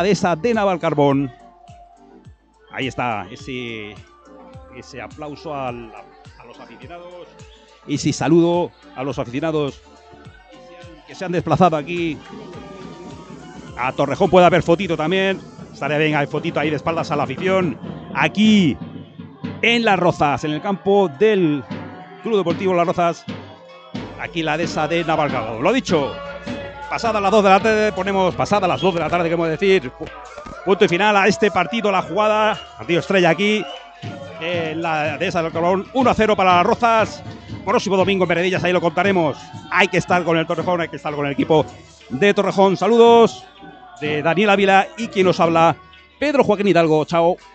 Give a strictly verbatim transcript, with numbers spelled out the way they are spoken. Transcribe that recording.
la dehesa de Navalcarbón. Ahí está ese, ese aplauso al, a los aficionados, ese saludo a los aficionados que se han desplazado aquí. A Torrejón puede haber fotito también. Estaría bien, hay fotito ahí de espaldas a la afición. Aquí en Las Rozas, en el campo del Club Deportivo Las Rozas. Aquí la dehesa de Navalcarbón. Lo dicho, pasada las dos de la tarde, ponemos pasada las dos de la tarde, queremos decir, punto y final a este partido, la jugada, partido estrella aquí, en la dehesa de Navalcarbón, uno a cero para Las Rozas. Próximo domingo en Veredillas, ahí lo contaremos. Hay que estar con el Torrejón, hay que estar con el equipo de Torrejón. Saludos de Daniel Ávila y quien nos habla, Pedro Joaquín Hidalgo. Chao.